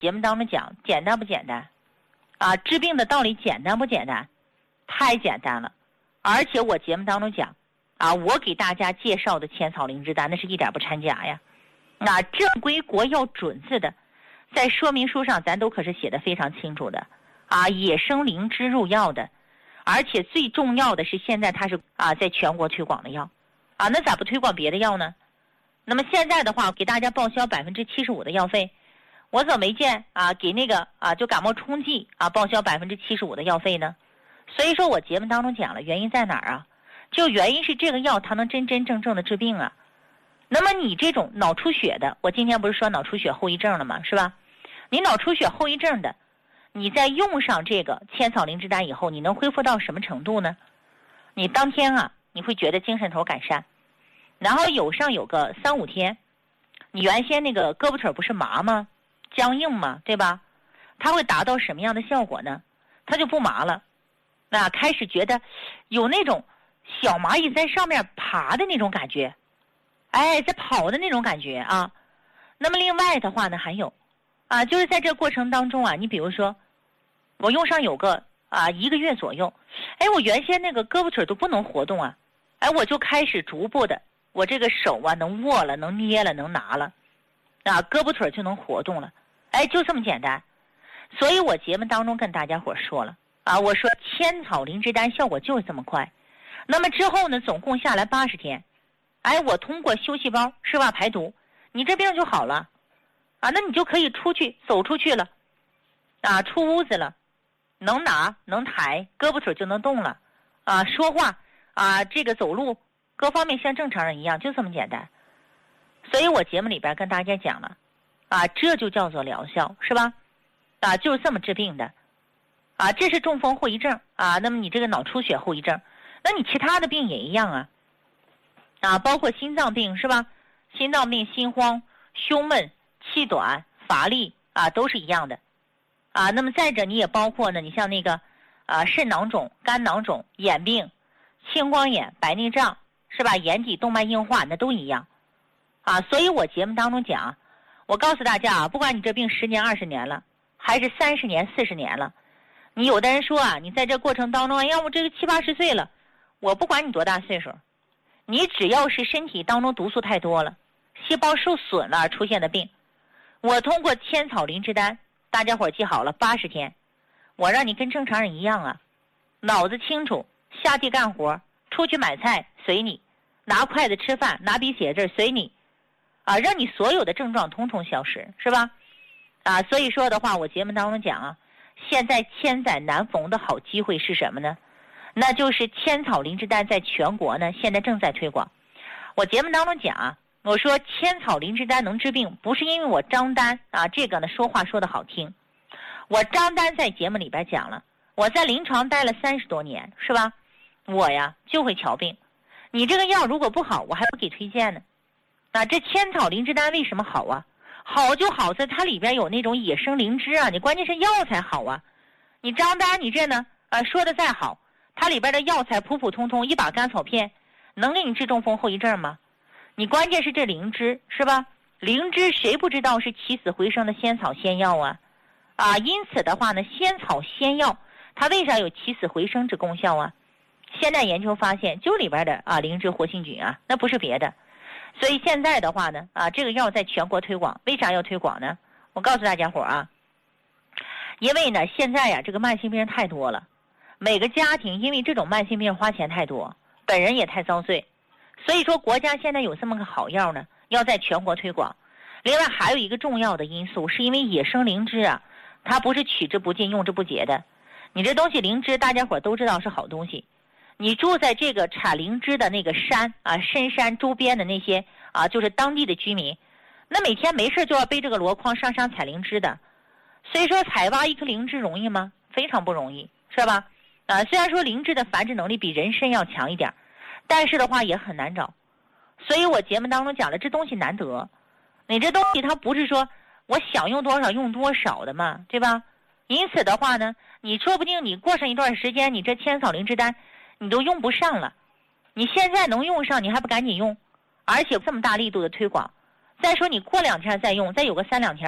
节目当中讲简单不简单？啊，治病的道理简单不简单？太简单了。而且我节目当中讲，啊，我给大家介绍的千草灵芝丹那是一点不掺假呀。那正规国药准字的，在说明书上咱都可是写的非常清楚的。啊，野生灵芝入药的，而且最重要的是现在它是啊在全国推广的药。啊，那咋不推广别的药呢？那么现在的话，给大家报销75%的药费，我怎么没见啊给那个啊就感冒冲剂啊报销75%的药费呢？所以说我节目当中讲了，原因在哪儿啊？就原因是这个药它能真正的治病啊。那么你这种脑出血的，我今天不是说脑出血后遗症了吗？是吧？你脑出血后遗症的，你在用上这个千草灵芝丹以后，你能恢复到什么程度呢？你当天啊，你会觉得精神头改善。然后有个3-5天，你原先那个胳膊腿不是麻吗？僵硬吗？对吧？它会达到什么样的效果呢？它就不麻了，那开始觉得有那种小蚂蚁在上面爬的那种感觉，哎，在跑的那种感觉啊。那么另外的话呢，还有啊，就是在这过程当中啊，你比如说我用上有个1个月左右，哎，我原先那个胳膊腿都不能活动啊，哎，我就开始逐步的。我这个手啊，能握了，能捏了，能拿了，啊，胳膊腿就能活动了，哎，就这么简单。所以我节目当中跟大家伙说了啊，我说千草灵芝丹效果就是这么快。那么之后呢，总共下来80天，哎，我通过修细胞是吧排毒，你这病就好了，啊，那你就可以走出去了，啊，出屋子了，能拿能抬，胳膊腿就能动了，啊，说话啊，这个走路。各方面像正常人一样，就这么简单。所以我节目里边跟大家讲了，啊，这就叫做疗效，是吧？啊，就是这么治病的。啊，这是中风后遗症啊，那么你这个脑出血后遗症，那你其他的病也一样啊。啊，包括心脏病是吧？心脏病、心慌、胸闷、气短、乏力啊，都是一样的。啊，那么再者你也包括呢，你像那个肾囊肿、肝囊肿、眼病、青光眼、白内障。是吧？眼底动脉硬化那都一样，啊，所以我节目当中讲，我告诉大家啊，不管你这病10年、20年了，还是30年、40年了，你有的人说啊，你在这过程当中，哎呀，我这个70、80岁了，我不管你多大岁数，你只要是身体当中毒素太多了，细胞受损了而出现的病，我通过千草灵芝丹，大家伙记好了，80天，我让你跟正常人一样啊，脑子清楚，下地干活，出去买菜随你，拿筷子吃饭，拿笔写字随你，啊，让你所有的症状通通消失，是吧？啊，所以说的话，我节目当中讲啊，现在千载难逢的好机会是什么呢？那就是千草灵芝丹在全国呢，现在正在推广。我节目当中讲啊，我说千草灵芝丹能治病，不是因为我张丹啊这个呢说话说得好听，我张丹在节目里边讲了，我在临床待了30多年，是吧？我呀就会瞧病，你这个药如果不好，我还不给推荐呢。啊，这千草灵芝丹为什么好啊？好就好在它里边有那种野生灵芝啊，你关键是药才好啊。你张丹你这呢说的再好，它里边的药材普普通通一把甘草片，能给你治中风后遗症吗？你关键是这灵芝是吧？灵芝谁不知道是起死回生的仙草仙药啊？啊，因此的话呢，仙草仙药它为啥有起死回生之功效啊？现在研究发现，就里边的灵芝活性菌啊，那不是别的。所以现在的话呢，这个药在全国推广，为啥要推广呢？我告诉大家伙啊，因为呢，现在呀，这个慢性病太多了，每个家庭因为这种慢性病花钱太多，本人也太遭罪，所以说国家现在有这么个好药呢，要在全国推广。另外还有一个重要的因素，是因为野生灵芝啊，它不是取之不尽用之不竭的。你这东西灵芝大家伙都知道是好东西，你住在这个产灵芝的那个山啊，深山周边的那些就是当地的居民，那每天没事就要背这个箩筐上山采灵芝的。所以说采挖一颗灵芝容易吗？非常不容易，是吧？虽然说灵芝的繁殖能力比人参要强一点，但是的话也很难找。所以我节目当中讲了，这东西难得，你这东西它不是说我想用多少用多少的嘛，对吧？因此的话呢，你说不定你过上一段时间，你这千草灵芝丹你都用不上了，你现在能用上，你还不赶紧用？而且这么大力度的推广，再说你过2天再用，再有个3-2天，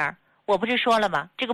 我不是说了吗？这个